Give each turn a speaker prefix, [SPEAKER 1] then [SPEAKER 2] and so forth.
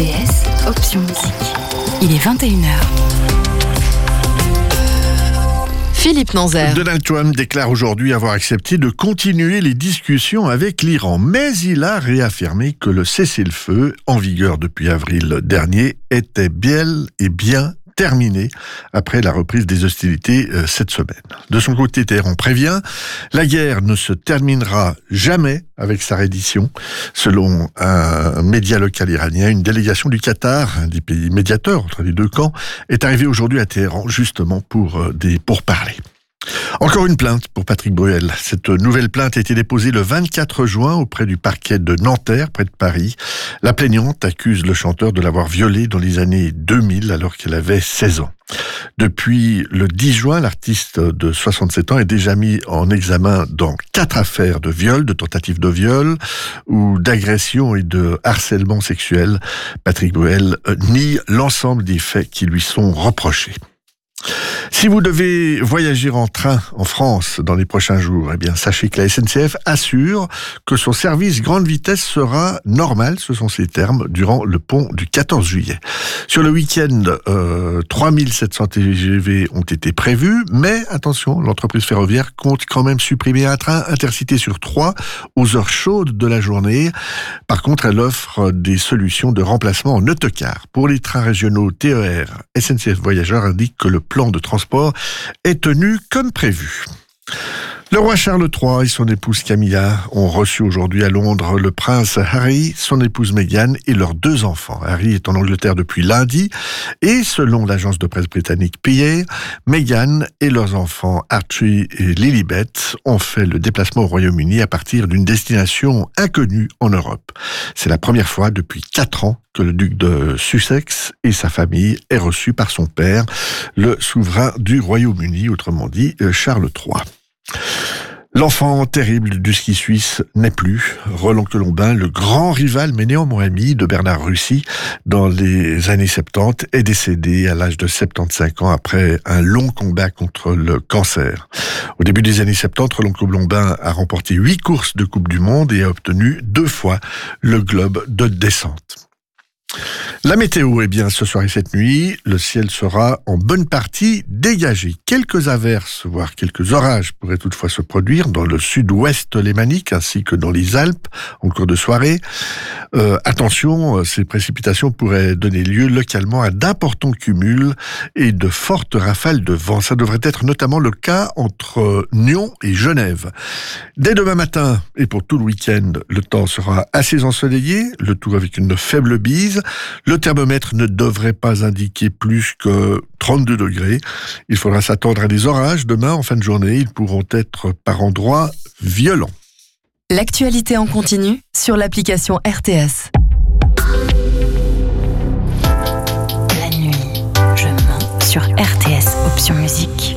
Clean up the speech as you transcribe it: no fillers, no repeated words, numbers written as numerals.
[SPEAKER 1] RTS, option musique. Il est 21h. Philippe Nanzer.
[SPEAKER 2] Donald Trump déclare aujourd'hui avoir accepté de continuer les discussions avec l'Iran, mais il a réaffirmé que le cessez-le-feu, en vigueur depuis avril dernier, était bien terminé après la reprise des hostilités cette semaine. De son côté, Téhéran prévient, la guerre ne se terminera jamais avec sa reddition. Selon un média local iranien, une délégation du Qatar, un des pays médiateurs entre les deux camps, est arrivée aujourd'hui à Téhéran justement pour parler. Encore une plainte pour Patrick Bruel. Cette nouvelle plainte a été déposée le 24 juin auprès du parquet de Nanterre, près de Paris. La plaignante accuse le chanteur de l'avoir violée dans les années 2000 alors qu'elle avait 16 ans. Depuis le 10 juin, l'artiste de 67 ans est déjà mis en examen dans 4 affaires de viol, de tentative de viol ou d'agression et de harcèlement sexuel. Patrick Bruel nie l'ensemble des faits qui lui sont reprochés. Si vous devez voyager en train en France dans les prochains jours, eh bien, sachez que la SNCF assure que son service grande vitesse sera normal, ce sont ses termes, durant le pont du 14 juillet. Sur le week-end, 3700 TGV ont été prévus, mais attention, l'entreprise ferroviaire compte quand même supprimer un train Intercité sur 3 aux heures chaudes de la journée. Par contre, elle offre des solutions de remplacement en autocar. Pour les trains régionaux TER, SNCF Voyageurs indique que le plan de transport est tenu comme prévu. Le roi Charles III et son épouse Camilla ont reçu aujourd'hui à Londres le prince Harry, son épouse Meghan et leurs 2 enfants. Harry est en Angleterre depuis lundi et selon l'agence de presse britannique PA, Meghan et leurs enfants Archie et Lilibet ont fait le déplacement au Royaume-Uni à partir d'une destination inconnue en Europe. C'est la première fois depuis 4 ans que le duc de Sussex et sa famille est reçu par son père, le souverain du Royaume-Uni, autrement dit Charles III. L'enfant terrible du ski suisse n'est plus. Roland Colombin, le grand rival mais néanmoins ami de Bernard Russy dans les années 70, est décédé à l'âge de 75 ans après un long combat contre le cancer. Au début des années 70, Roland Colombin a remporté 8 courses de Coupe du Monde et a obtenu 2 fois le globe de descente. La météo, ce soir et cette nuit, le ciel sera en bonne partie dégagé. Quelques averses, voire quelques orages pourraient toutefois se produire dans le sud-ouest lémanique ainsi que dans les Alpes en cours de soirée. Attention, ces précipitations pourraient donner lieu localement à d'importants cumuls et de fortes rafales de vent. Ça devrait être notamment le cas entre Nyon et Genève. Dès demain matin et pour tout le week-end, le temps sera assez ensoleillé, le tout avec une faible bise. Le thermomètre ne devrait pas indiquer plus que 32 degrés. Il faudra s'attendre à des orages demain en fin de journée. Ils pourront être par endroits violents.
[SPEAKER 1] L'actualité en continu sur l'application RTS. La nuit, je mens sur RTS, option musique.